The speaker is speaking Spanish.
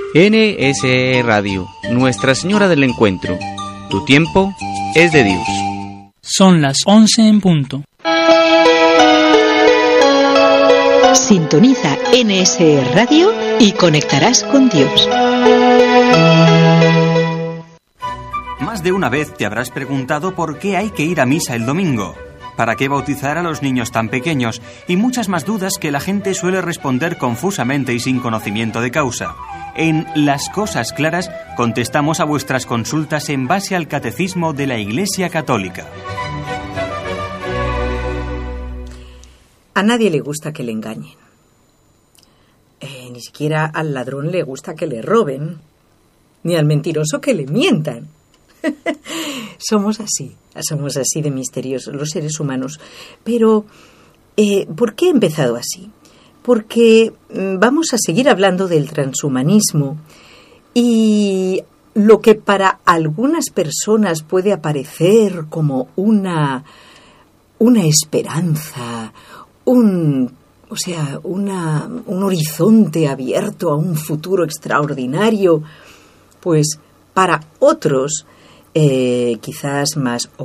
NSE Radio, Nuestra Señora del Encuentro. Tu tiempo es de Dios. Son las 11 en punto. Sintoniza NSE Radio y conectarás con Dios. Más de una vez te habrás preguntado por qué hay que ir a misa el domingo. ¿Para qué bautizar a los niños tan pequeños? Y muchas más dudas que la gente suele responder confusamente y sin conocimiento de causa. En Las Cosas Claras contestamos a vuestras consultas en base al Catecismo de la Iglesia Católica. A nadie le gusta que le engañen. Ni siquiera al ladrón le gusta que le roben, ni al mentiroso que le mientan. Somos así de misteriosos los seres humanos. Pero, ¿por qué he empezado así? Porque vamos a seguir hablando del transhumanismo y lo que para algunas personas puede aparecer como una esperanza, un horizonte abierto a un futuro extraordinario, pues para otros, quizás más